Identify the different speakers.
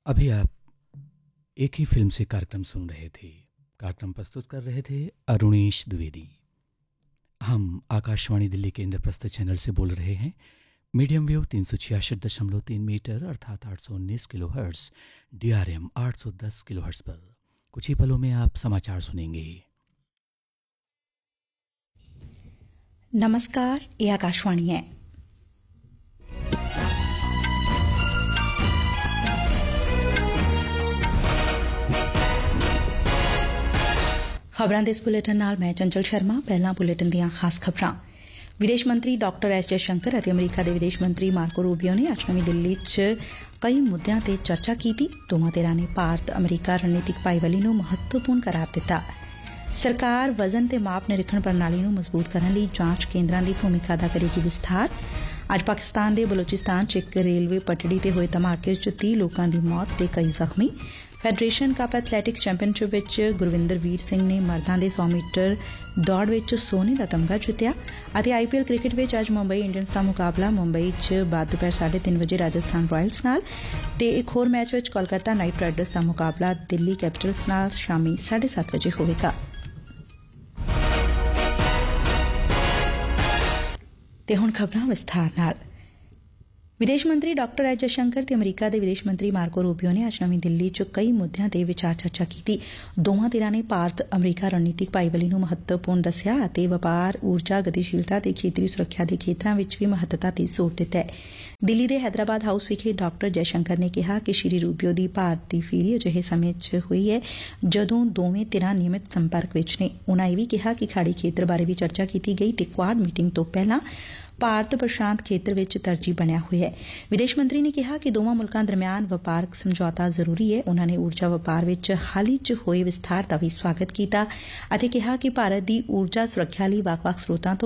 Speaker 1: अभी आप एक ही फिल्म से कार्यक्रम सुन रहे थे। कार्यक्रम प्रस्तुत कर रहे थे अरुणेश द्विवेदी। हम आकाशवाणी दिल्ली के इंद्रप्रस्थ चैनल से बोल रहे हैं। मीडियम वेव 366.3 मीटर अर्थात 819 किलोहर्ट्ज़, DRM 810 किलोहर्ट्ज़ पर कुछ ही पलों में आप समाचार सुनेंगे।
Speaker 2: नमस्कार, ये आकाशवाणी है। खबरां दे इस बुलेटिन नाल मैं चंचल शर्मा। पहला बुलेटिन दियां खास खबरां। विदेश मंत्री डॉक्टर एस जयशंकर ਅਤੇ ਅਮਰੀਕਾ ਦੇ ਵਿਦੇਸ਼ ਮੰਤਰੀ ਮਾਰਕੋ ਰੂਬੀਓ ਨੇ ਅੱਜ ਨਵੀਂ ਦਿੱਲੀ 'ਚ ਕਈ ਮੁੱਦਿਆਂ ਤੇ ਚਰਚਾ ਕੀਤੀ। ਦੋਵਾਂ ਧਿਰਾਂ ਨੇ ਭਾਰਤ ਅਮਰੀਕਾ ਰਣਨੀਤਿਕ ਭਾਈਵਾਲੀ ਨੂੰ ਮਹੱਤਵਪੂਰਨ ਕਰਾਰ ਦਿੱਤਾ। ਸਰਕਾਰ ਵਜ਼ਨ ਤੇ ਮਾਪ ਨਿਰੀਖਣ ਪ੍ਰਣਾਲੀ ਨੂੰ ਮਜ਼ਬੂਤ ਕਰਨ ਲਈ ਜਾਂਚ ਕੇਂਦਰਾਂ ਦੀ ਭੂਮਿਕਾ ਦਾ ਕਰੇਗੀ ਵਿਸਥਾਰ। ਅੱਜ ਪਾਕਿਸਤਾਨ ਦੇ ਬਲੋਚਿਸਤਾਨ 'ਚ ਇੱਕ ਰੇਲਵੇ ਪਟੜੀ ਤੇ ਹੋਏ ਧਮਾਕੇ 'ਚ 30 ਲੋਕਾਂ ਦੀ ਮੌਤ ਤੇ ਕਈ ਜ਼ਖਮੀ। ਫੈਡਰੇਸ਼ਨ ਕੱਪ ਐਥਲੈਟਿਕਸ ਚੈਂਪੀਅਨਸ਼ਿਪ ਵਿੱਚ ਗੁਰਵਿੰਦਰ ਵੀਰ ਸਿੰਘ ਨੇ ਮਰਦਾਂ ਦੇ 100 ਮੀਟਰ ਦੌੜ ਵਿੱਚ ਸੋਨੇ ਦਾ ਤਮਗਾ ਜਿੱਤਿਆ ਅਤੇ IPL ਕ੍ਰਿਕਟ ਵਿੱਚ ਅੱਜ ਮੁੰਬਈ ਇੰਡੀਅਨਸ ਦਾ ਮੁਕਾਬਲਾ ਮੁੰਬਈ 'ਚ ਬਾਅਦ ਦੁਪਹਿਰ 3:30 ਵਜੇ ਰਾਜਸਥਾਨ ਰਾਇਲਸ ਨਾਲ ਤੇ ਇੱਕ ਹੋਰ ਮੈਚ ਵਿੱਚ ਕੋਲਕਾਤਾ ਨਾਈਟ ਰਾਈਡਰਸ ਦਾ ਮੁਕਾਬਲਾ ਦਿੱਲੀ ਕੈਪੀਟਲਸ ਨਾਲ ਸ਼ਾਮੀ 7:30 ਵਜੇ ਹੋਵੇਗਾ। ਤੇ ਹੁਣ ਖਬਰਾਂ ਵਿਸਥਾਰ ਨਾਲ। ਵਿਦੇਸ਼ ਮੰਤਰੀ ਡਾਕਟਰ ਐਸ ਜਯਸ਼ੰਕਰ ਤੇ ਅਮਰੀਕਾ ਦੇ ਵਿਦੇਸ਼ ਮੰਤਰੀ ਮਾਰਕੋ ਰੂਬੀਓ ਨੇ ਅੱਜ ਨਵੀਂ ਦਿੱਲੀ 'ਚ ਕਈ ਮੁੱਦਿਆਂ ਤੇ ਵਿਚਾਰ ਚਰਚਾ ਕੀਤੀ। ਦੋਵਾਂ ਧਿਰਾਂ ਨੇ ਭਾਰਤ ਅਮਰੀਕਾ ਰਣਨੀਤਿਕ ਭਾਈਵਾਲੀ ਨੂੰ ਮਹੱਤਵਪੂਰਨ ਦੱਸਿਆ ਅਤੇ ਵਪਾਰ, ਊਰਜਾ, ਗਤੀਸ਼ੀਲਤਾ ਤੇ ਖੇਤਰੀ ਸੁਰੱਖਿਆ ਦੇ ਖੇਤਰਾਂ ਵਿੱਚ ਵੀ ਮਹੱਤਤਾ ਤੇ ਜ਼ੋਰ ਦਿੱਤਾ। ਦਿੱਲੀ ਦੇ ਹੈਦਰਾਬਾਦ ਹਾਊਸ ਵਿਖੇ ਡਾਕਟਰ ਜਯਸ਼ੰਕਰ ਨੇ ਕਿਹਾ ਕਿ ਸ਼੍ਰੀ ਰੂਬੀਓ ਦੀ ਭਾਰਤ ਦੀ ਫੇਰੀ ਅਜਿਹੇ ਸਮੇਂ 'ਚ ਹੋਈ ਹੈ ਜਦੋਂ ਦੋਵੇਂ ਧਿਰਾਂ ਨਿਯਮਿਤ ਸੰਪਰਕ ਵਿੱਚ ਨੇ। ਉਨਾਂ ਇਹ ਵੀ ਕਿਹਾ ਕਿ ਖਾੜੀ ਖੇਤਰ ਬਾਰੇ ਵੀ ਚਰਚਾ ਕੀਤੀ ਗਈ ਤੇ ਕੁਆਡ ਮੀਟਿੰਗ ਤੋਂ ਪਹਿਲਾਂ ਭਾਰਤ ਪ੍ਰਸ਼ਾਂਤ ਖੇਤਰ ਵਿੱਚ ਤਰਜੀਹ ਬਣਿਆ ਹੋਇਆ ਹੈ। ਵਿਦੇਸ਼ ਮੰਤਰੀ ਨੇ ਕਿਹਾ ਕਿ ਦੋਵਾਂ ਮੁਲਕਾਂ ਦਰਮਿਆਨ ਵਪਾਰਕ ਸਮਝੌਤਾ ਜ਼ਰੂਰੀ ਹੈ। ਉਨਾਂ ਨੇ ਊਰਜਾ ਵਪਾਰ ਵਿੱਚ ਹਾਲ ਹੀ 'ਚ ਹੋਏ ਵਿਸਥਾਰ ਦਾ ਵੀ ਸਵਾਗਤ ਕੀਤਾ ਅਤੇ ਕਿਹਾ ਕਿ ਭਾਰਤ ਦੀ ਊਰਜਾ ਸੁਰੱਖਿਆ ਲਈ ਵੱਖ-ਵੱਖ ਸਰੋਤਾਂ ਤੋਂ